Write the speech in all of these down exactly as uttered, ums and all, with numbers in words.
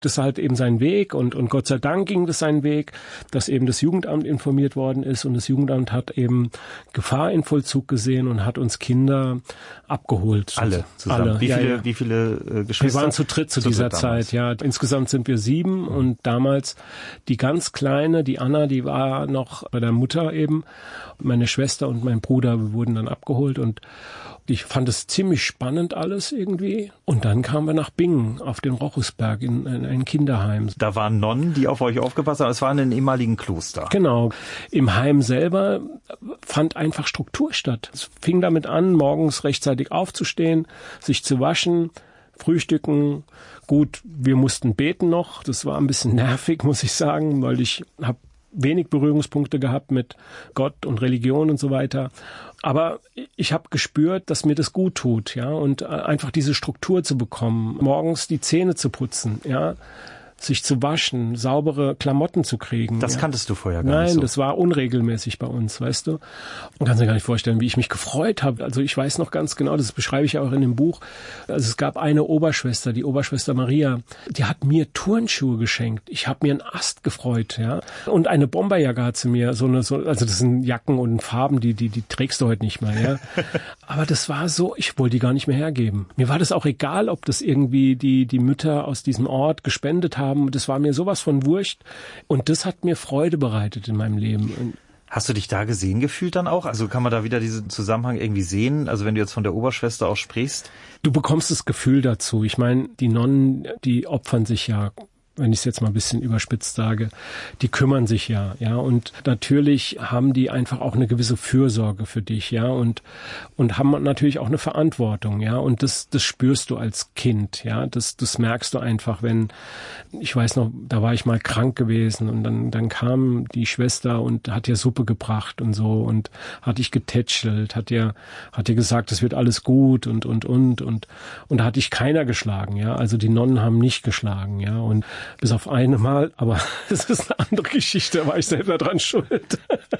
das halt eben sein Weg und, und Gott sei Dank ging das seinen Weg, dass eben das Jugendamt informiert worden ist und das Jugendamt hat eben Gefahr in Vollzug gesehen und hat uns Kinder abgeholt. Alle zusammen? Alle. Wie ja, viele, ja. wie viele äh, Geschwister? Wir waren zu dritt zu, zu dieser dritt Zeit, ja. Insgesamt sind wir sieben mhm. und damals die ganz Kleine, die Anna, die war noch bei der Mutter eben. Meine Schwester und mein Bruder, wir wurden dann abgeholt und ich fand es ziemlich spannend alles irgendwie. Und dann kamen wir nach Bingen auf den Rochusberg in, in ein Kinderheim. Da waren Nonnen, die auf euch aufgepasst haben. Es war in einem ehemaligen Kloster. Genau. Im Heim selber fand einfach Struktur statt. Es fing damit an, morgens rechtzeitig aufzustehen, sich zu waschen, frühstücken. Gut, wir mussten beten noch. Das war ein bisschen nervig, muss ich sagen, weil ich habe wenig Berührungspunkte gehabt mit Gott und Religion und so weiter. Aber ich habe gespürt, dass mir das gut tut, ja, und einfach diese Struktur zu bekommen, morgens die Zähne zu putzen, ja, sich zu waschen, saubere Klamotten zu kriegen. Das ja. kanntest du vorher gar Nein, nicht so. Nein, das war unregelmäßig bei uns, weißt du. Man kann sich gar nicht vorstellen, wie ich mich gefreut habe. Also ich weiß noch ganz genau, das beschreibe ich auch in dem Buch. Also es gab eine Oberschwester, die Oberschwester Maria, die hat mir Turnschuhe geschenkt. Ich habe mir einen Ast gefreut, ja. Und eine Bomberjacke hat sie mir, so eine, so, also das sind Jacken und Farben, die, die, die trägst du heute nicht mehr, ja. Aber das war so, ich wollte die gar nicht mehr hergeben. Mir war das auch egal, ob das irgendwie die, die Mütter aus diesem Ort gespendet haben. Das war mir sowas von wurscht und das hat mir Freude bereitet in meinem Leben. Hast du dich da gesehen gefühlt dann auch? Also kann man da wieder diesen Zusammenhang irgendwie sehen? Also wenn du jetzt von der Oberschwester auch sprichst? Du bekommst das Gefühl dazu. Ich meine, die Nonnen, die opfern sich ja, wenn ich es jetzt mal ein bisschen überspitzt sage, die kümmern sich ja, ja, und natürlich haben die einfach auch eine gewisse Fürsorge für dich, ja, und und haben natürlich auch eine Verantwortung, ja, und das das spürst du als Kind, ja, das das merkst du einfach, wenn, ich weiß noch, da war ich mal krank gewesen und dann dann kam die Schwester und hat dir Suppe gebracht und so und hat dich getätschelt, hat dir hat dir gesagt, es wird alles gut und und und und und da hat dich keiner geschlagen, ja, also die Nonnen haben nicht geschlagen, ja, und bis auf eine Mal, aber das ist eine andere Geschichte, da war ich selber dran schuld.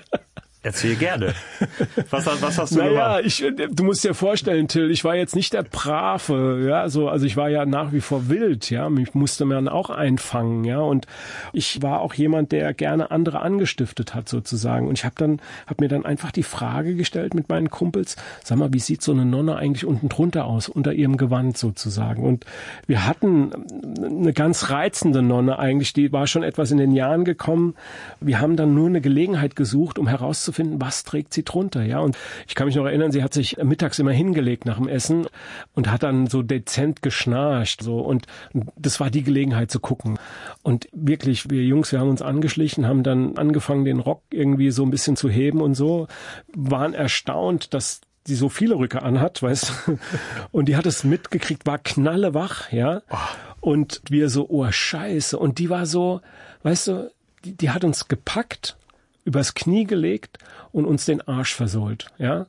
Erzähl gerne. Was, was hast du naja, gemacht? Ich, du musst dir vorstellen, Till, ich war jetzt nicht der Brave, ja, so, also ich war ja nach wie vor wild, ja, mich musste man auch einfangen, ja, und ich war auch jemand, der gerne andere angestiftet hat, sozusagen, und ich habe dann, habe mir dann einfach die Frage gestellt mit meinen Kumpels, sag mal, wie sieht so eine Nonne eigentlich unten drunter aus, unter ihrem Gewand sozusagen, und wir hatten eine ganz reizende Nonne eigentlich, die war schon etwas in den Jahren gekommen, wir haben dann nur eine Gelegenheit gesucht, um herauszufinden, finden, was trägt sie drunter, ja, und ich kann mich noch erinnern, sie hat sich mittags immer hingelegt nach dem Essen und hat dann so dezent geschnarcht, so, und das war die Gelegenheit zu gucken und wirklich, wir Jungs, wir haben uns angeschlichen, haben dann angefangen, den Rock irgendwie so ein bisschen zu heben und so, waren erstaunt, dass die so viele Röcke anhat, weißt du, und die hat es mitgekriegt, war knallewach, ja, und wir so, oh Scheiße, und die war so, weißt du, die, die hat uns gepackt, übers Knie gelegt und uns den Arsch versohlt, ja.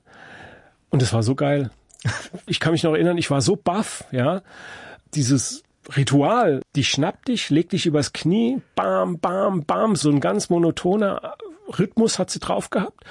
Und es war so geil. Ich kann mich noch erinnern, ich war so baff, ja. Dieses Ritual, die schnappt dich, legt dich übers Knie, bam, bam, bam, so ein ganz monotoner Rhythmus hat sie drauf gehabt.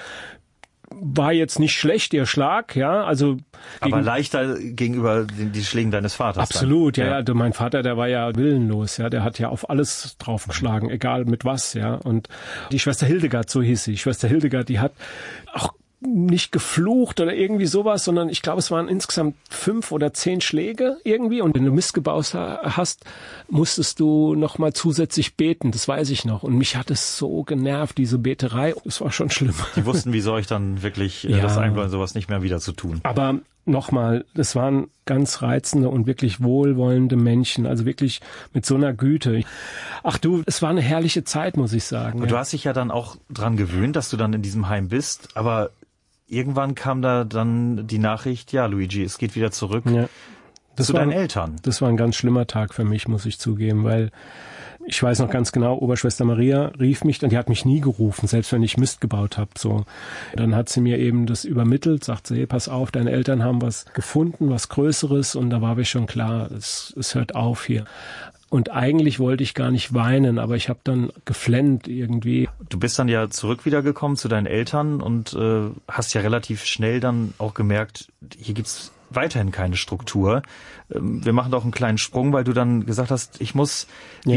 War jetzt nicht schlecht, ihr Schlag, ja, also. Aber gegen, leichter gegenüber den die Schlägen deines Vaters. Absolut, dann. ja, ja. Mein Vater, der war ja willenlos, ja, der hat ja auf alles draufgeschlagen, egal mit was, ja. Und die Schwester Hildegard, so hieß sie, Schwester Hildegard, die hat auch nicht geflucht oder irgendwie sowas, sondern ich glaube, es waren insgesamt fünf oder zehn Schläge irgendwie. Und wenn du Mist gebaut hast, musstest du noch mal zusätzlich beten. Das weiß ich noch. Und mich hat es so genervt, diese Beterei. Es war schon schlimm. Die wussten, wie soll ich dann wirklich ja. das einbläuen, sowas nicht mehr wieder zu tun. Aber nochmal, das waren ganz reizende und wirklich wohlwollende Menschen, also wirklich mit so einer Güte. Ach du, es war eine herrliche Zeit, muss ich sagen. Und ja. Du hast dich ja dann auch dran gewöhnt, dass du dann in diesem Heim bist, aber irgendwann kam da dann die Nachricht, ja, Luigi, es geht wieder zurück ja. das zu war, deinen Eltern. Das war ein ganz schlimmer Tag für mich, muss ich zugeben, weil ich weiß noch ganz genau, Oberschwester Maria rief mich, und die hat mich nie gerufen, selbst wenn ich Mist gebaut habe. So, dann hat sie mir eben das übermittelt, sagt sie, hey, pass auf, deine Eltern haben was gefunden, was Größeres, und da war mir schon klar, es, es hört auf hier. Und eigentlich wollte ich gar nicht weinen, aber ich habe dann geflennt irgendwie. Du bist dann ja zurück wiedergekommen zu deinen Eltern und äh, hast ja relativ schnell dann auch gemerkt, hier gibt's weiterhin keine Struktur. Ähm, wir machen doch einen kleinen Sprung, weil du dann gesagt hast, ich muss